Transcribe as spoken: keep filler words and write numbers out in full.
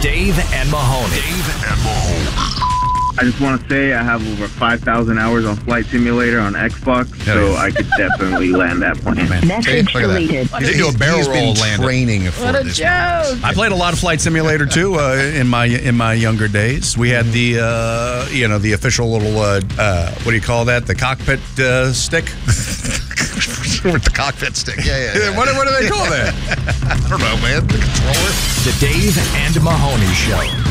Dave and Mahoney. Dave and Mahoney. I just want to say I have over five thousand hours on Flight Simulator on Xbox, so I could definitely land that plane. Message deleted. He did do a barrel He's roll been landing. training for What a this. joke. I played a lot of Flight Simulator too uh, in my in my younger days. We had the uh, you know the official little uh, uh, what do you call that? The cockpit uh, stick. With the cockpit stick. Yeah, yeah. yeah. what, what do they call that? I don't know, man. The controller. The Dave and Mahoney Show.